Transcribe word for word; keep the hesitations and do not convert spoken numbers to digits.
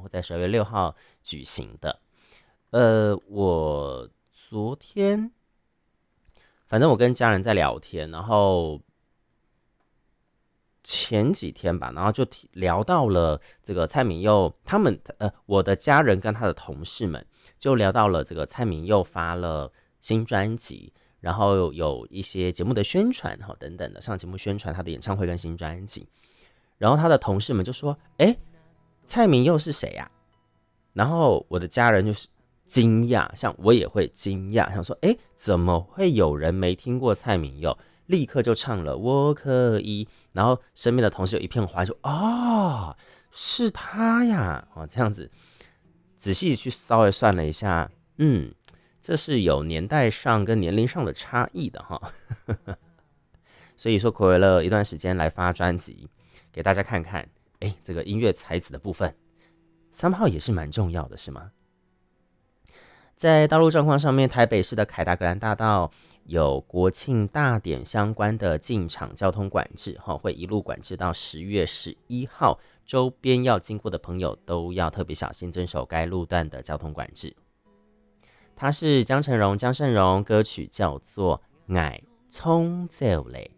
会在十二月六号举行的。呃，我昨天反正我跟家人在聊天，然后前几天吧，然后就聊到了这个蔡明佑他们，呃，我的家人跟他的同事们就聊到了这个蔡明佑发了新专辑，然后有一些节目的宣传哈等等的，上节目宣传他的演唱会跟新专辑，然后他的同事们就说：“哎，蔡明佑是谁呀、啊？”然后我的家人就是惊讶，像我也会惊讶，想说：“哎，怎么会有人没听过蔡明佑？”立刻就唱了《我可以》，然后身边的同事有一片哗然，说：“啊，是他呀！”哦，这样子，仔细去稍微算了一下，嗯，这是有年代上跟年龄上的差异的哈。所以说，暌违了一段时间来发专辑，给大家看看，哎，这个音乐才子的部分，三号也是蛮重要的，是吗？在道路状况上面，台北市的凯达格兰大道有国庆大典相关的进场交通管制，会一路管制到十月十一号，周边要经过的朋友都要特别小心，遵守该路段的交通管制。它是江成荣、江胜荣，歌曲叫做《爱冲走嘞》。